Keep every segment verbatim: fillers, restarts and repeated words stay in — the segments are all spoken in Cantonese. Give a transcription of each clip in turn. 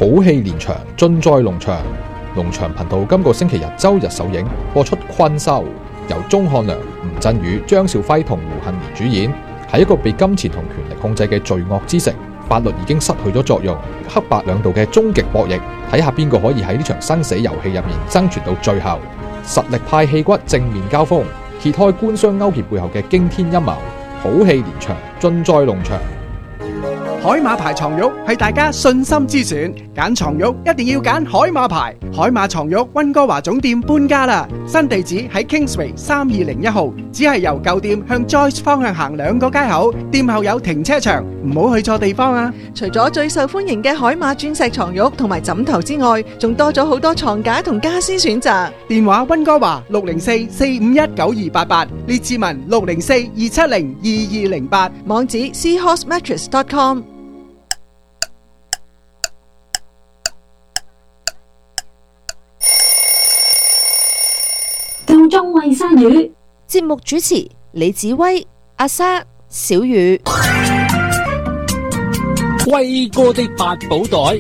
好戲連場，盡在農場。農場頻道今個星期日周日首映播出《困獸》，由鍾漢良、吳鎮宇、張兆輝同胡杏兒主演。喺一個被金錢同權力控制嘅罪惡之城，法律已經失去咗作用，黑白兩道嘅終極博弈，睇下邊個可以喺呢場生死遊戲入面生存到最後。實力派戲骨正面交鋒，揭開官商勾結背後嘅驚天陰謀，好戲連場，盡在農場。 海馬牌床褥係大家信心之選，揀床褥一定要揀海馬牌。海馬床褥溫哥華總店搬家啦，新地址喺 Kingsway 三二零一號，只係由舊店向 Joyce 方向行兩個街口，店後有停車場，唔好去錯地方啊！ 除咗最受歡迎嘅海馬鑽石床褥同埋枕頭之外，仲多咗好多床架同家私選擇。 電話溫哥華六零四四五一九二八八，列治文六零四二七零二二零八， 網址 seahorse mattress dot com。 夠鐘餵鯊魚， 節目主持李子威、阿莎、小雨。 威哥的八寶袋，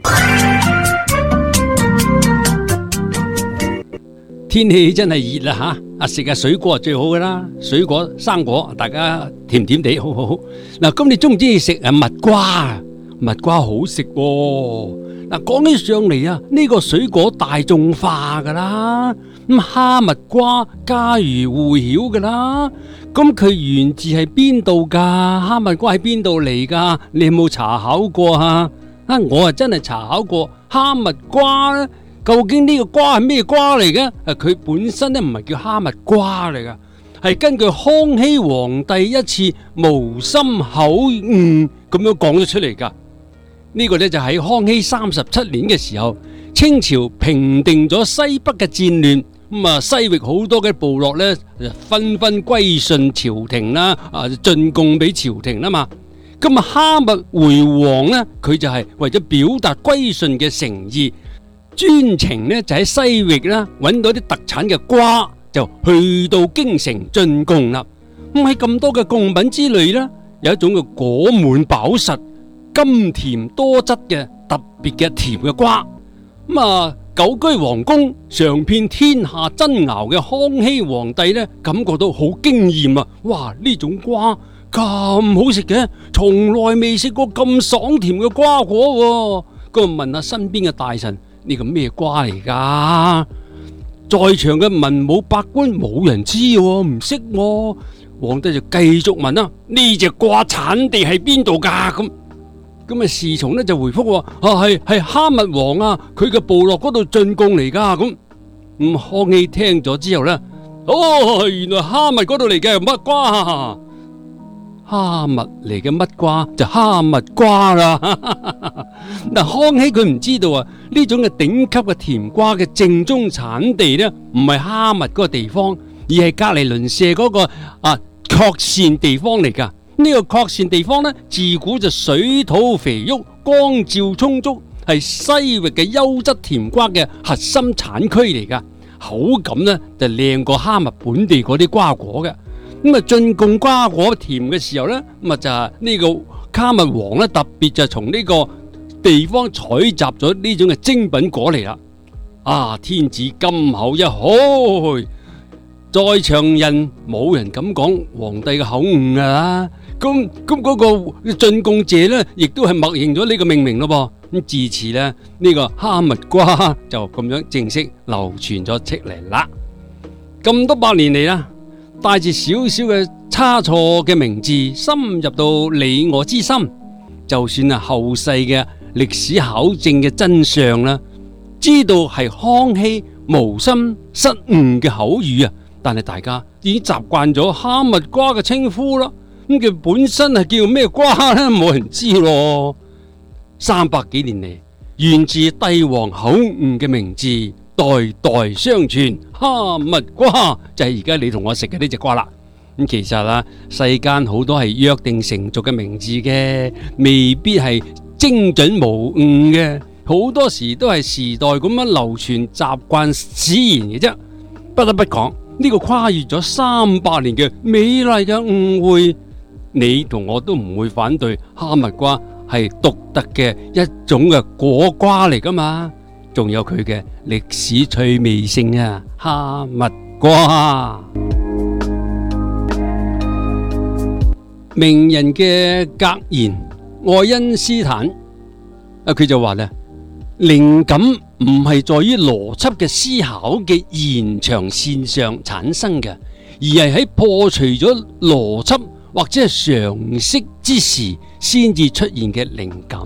天氣真係熱啦吓，啊食下水果係最好噶啦，水果生果大家甜甜地，好好好。嗱，咁你中唔中意食誒蜜瓜？蜜瓜好食喎。嗱，講起上嚟啊，呢個水果大眾化噶啦，咁哈密瓜家喻戶曉噶啦，咁佢源自係邊度噶？哈密瓜喺邊度嚟噶？你有冇查考過啊？啊，我啊真係查考過哈密瓜咧，究竟呢個瓜係咩瓜嚟嘅？誒，佢本身咧唔係叫哈密瓜嚟噶，係根據康熙皇帝一次無心口誤咁樣講咗出嚟噶。呢個呢，就喺康熙三十七年嘅時候，清朝平定咗西北嘅戰亂，咁啊西域好多嘅部落呢，紛紛歸順朝廷啦，啊進貢俾朝廷啦嘛。咁啊哈密回王呢，佢就係為咗表達歸順嘅誠意，專程呢就喺西域啦揾到啲特產嘅瓜，就去到京城進貢啦。咁喺咁多嘅貢品之類呢，有一種嘅果滿飽實、甘甜多汁嘅特別嘅甜嘅瓜，咁啊久居皇宮嘗遍天下珍餚嘅康熙皇帝呢，感覺到好驚艷啊！哇，呢種瓜咁好食嘅，從來未食過咁爽甜嘅瓜果。咁啊問下身邊嘅大臣，呢個咩瓜嚟噶？在場嘅文武百官冇人知，唔識。皇帝就繼續問啦：呢隻瓜產地係邊度噶？咁咁啊，侍從呢就回覆話：啊係係哈密王啊，佢嘅部落嗰度進貢嚟噶。咁咁康熙聽咗之後呢，哦，原來哈密嗰度嚟嘅蜜瓜，哈密嚟嘅蜜瓜就哈密瓜啦。嗱，康熙佢唔知道啊，呢種嘅頂級嘅甜瓜嘅正宗產地呢，唔係哈密嗰個地方，而係隔籬鄰舍嗰個啊確善地方嚟噶。呢個確善地方呢，自古就水土肥沃、光照充足，係西域嘅優質甜瓜嘅核心產區嚟噶。口感呢就靚過哈密本地嗰啲瓜果嘅。咁啊，進貢瓜果甜嘅時候呢，咁啊就係呢個哈密王呢，特別就從呢個地方採集咗呢種嘅精品果嚟啦。啊，天子金口一開，在場人冇人敢講皇帝嘅口誤噶啦。咁咁嗰個進貢者呢，亦都係默認咗呢個命名咯噃。咁自此呢，呢個哈密瓜就咁樣正式流傳咗出嚟啦。咁多百年嚟啦，帶住少少嘅差錯嘅名字深入到你我之心，就算係後世嘅歷史考證嘅真相啦，知道係康熙無心失誤嘅口語啊，但係大家已經習慣咗哈密瓜嘅稱呼啦。咁佢本身係叫咩瓜呢？冇人知咯。三百幾年嚟，源自帝王口誤嘅名字，代代相傳。哈密瓜就係而家你同我食嘅呢隻瓜啦。咁其實啊，世間好多係約定成俗嘅名字嘅，未必係精準無誤嘅。好多時都係時代咁樣流傳習慣使然嘅啫。不得不講，呢個跨越咗三百年嘅美麗嘅誤會。你同我都唔會反對哈密瓜係獨特嘅一種嘅果瓜嚟噶嘛，仲有佢嘅歷史趣味性啊！哈密瓜，名人嘅格言，愛因斯坦啊，佢就話咧，靈感唔係在於邏輯嘅思考嘅延長線上產生嘅，而係喺破除咗邏輯或者係常識之時先至出現嘅靈感。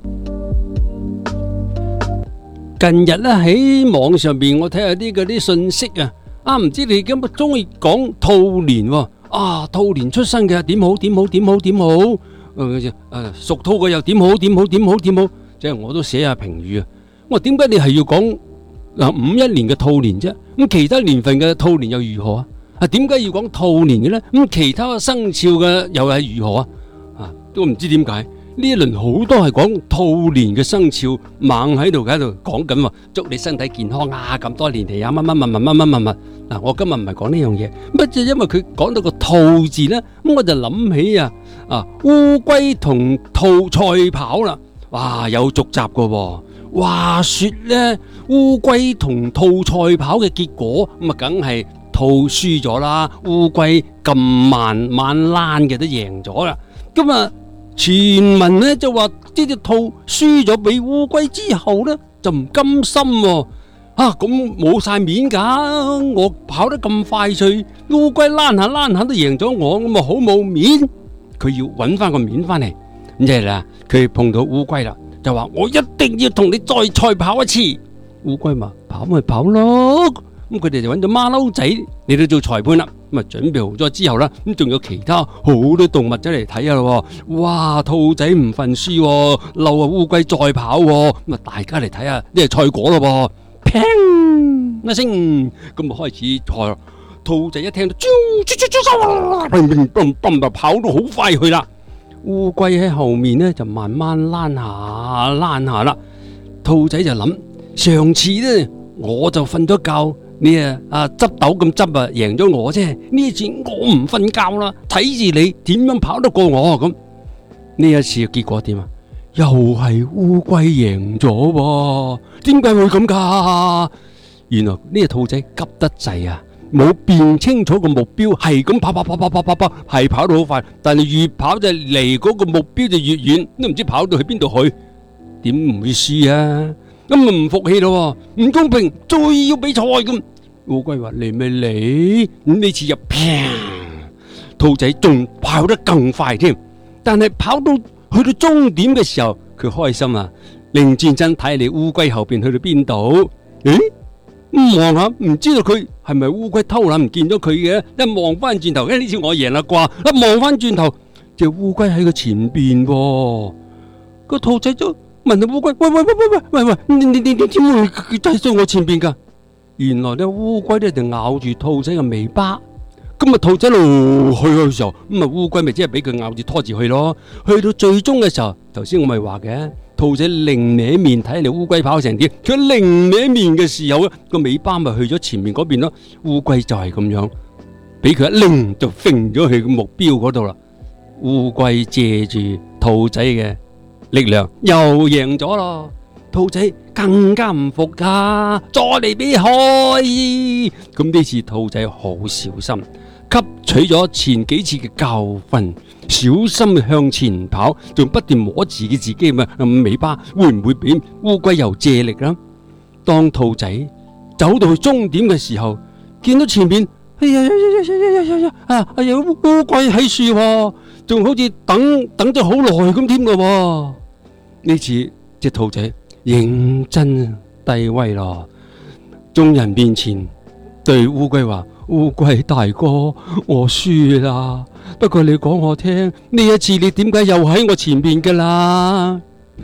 近日咧喺網上邊，我睇下啲嗰啲信息啊，啊唔知你咁中意講兔年喎，啊兔年出生嘅點好點好點好點好，誒誒屬兔嘅又點好點好點好點好，即係我都寫下評語啊。我話點解你係要講嗱五一年嘅兔年啫？咁其他年份嘅兔年又如何啊？啊點解要講兔年嘅咧？咁其他生肖嘅又係如何啊？啊都唔知點解。呢一輪好多係講兔年嘅生肖，猛喺度喺度講緊，祝你身體健康啊！咁多年嚟啊，乜乜乜乜乜乜乜乜嗱，我今日唔係講呢樣嘢，乜就因為佢講到個兔字咧，咁我就諗起啊啊烏龜同兔賽跑啦，哇有續集噶喎。話說咧，烏龜同兔賽跑嘅結果咁啊，梗係兔輸咗啦，烏龜咁慢慢躝嘅都贏咗啦，咁啊。傳聞咧就話呢隻兔輸咗俾烏龜之後咧就唔甘心喎，啊咁冇晒面噶，我跑得咁快脆，烏龜躝下躝下都贏咗我，咁啊好冇面，佢要搵翻個面翻嚟，咁即係啦，佢碰到烏龜啦，就話我一定要同你再賽跑一次，烏龜話跑咪跑咯，咁佢哋就搵咗馬騮仔嚟到做裁判啦。咁啊，準備好咗之後啦，咁仲有其他好多動物仔嚟睇下咯。哇，兔仔唔忿輸，嬲啊烏龜再跑，咁啊大家嚟睇下呢個賽果咯。砰一聲，咁啊開始賽。兔仔一聽到，砰砰砰就跑到好快去啦。烏龜喺後面呢就慢慢躝下躝下啦。兔仔就諗，上次呢我就瞓咗覺。你啊啊執豆咁執啊，贏咗我啫！呢次我唔瞓覺啦，睇住你點樣跑得過我咁。呢一次嘅結果點啊？又係烏龜贏咗喎？點解會咁噶？原來呢隻兔仔急得滯啊，冇辨清楚個目標，係咁跑跑跑跑跑跑跑，係跑到好快，但係越跑就離嗰個目標就越遠，都唔知跑到去邊度去，點唔會輸啊？咁咪唔服氣咯，唔公平，再要比賽咁。烏龜話嚟咪嚟，咁呢次就砰，兔仔仲跑得更快添。但係跑到去到終點嘅時候，佢開心啊，擰轉身睇你烏龜後邊去到邊度？誒，望下唔知道佢係咪烏龜偷懶唔見咗佢嘅？一望翻轉頭，誒呢次我贏啦啩！一望翻轉頭，隻烏龜喺佢前邊喎，個兔仔就問下烏龜：喂喂喂喂喂喂喂，你你你你點會佢喺咗我前邊噶？原來咧烏龜咧就咬住兔仔嘅尾巴，咁啊兔仔路去嘅時候，咁啊烏龜咪即係俾佢咬住拖住去咯。去到最終嘅時候，頭先我咪話嘅，兔仔擰歪面睇你烏龜跑成點，佢擰歪面嘅時候咧，個尾巴咪去咗前面嗰邊咯。烏龜就係咁樣，俾佢一擰就揈咗去個目標嗰度啦。烏龜借住兔仔嘅力量又贏咗咯。兔仔更加唔服噶，再嚟比賽。咁呢次兔仔好小心，吸取咗前幾次嘅教訓，小心向前跑，仲不斷摸自己自己嘅尾巴，會唔會俾烏龜又借力啦？當兔仔走到去終點嘅時候，見到前面，哎呀呀呀呀呀呀呀啊！哎呀烏龜喺樹，仲好似等等咗好耐咁添噶。呢次隻兔仔認真低威咯，眾人面前對烏龜話：烏龜大哥，我輸啦。不過你講我聽，呢一次你點解又喺我前面噶啦？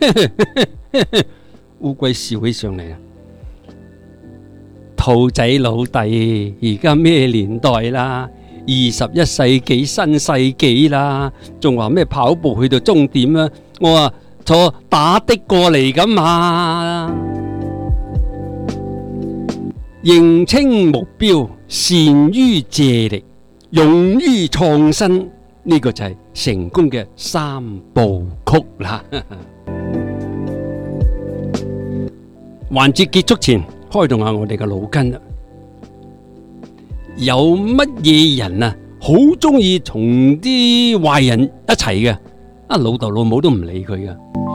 烏龜笑起上嚟啊！兔仔老弟，而家咩年代啦？二十一世紀新世紀啦，仲話咩跑步去到終點啊？我話坐打的過嚟咁嘛，認清目標，善於借力，勇於創新，呢個就係成功嘅三部曲啦。環節結束前，開動下我哋嘅腦筋啦。有乜嘢人啊，好中意同啲壞人一齊嘅？啊，老豆老母都唔理佢噶。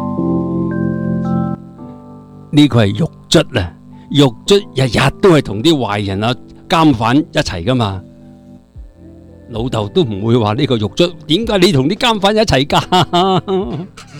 呢個係獄卒啊！獄卒日日都係同啲壞人啊、監犯一齊噶嘛。老豆都唔會話呢個獄卒，點解你同啲監犯一齊噶？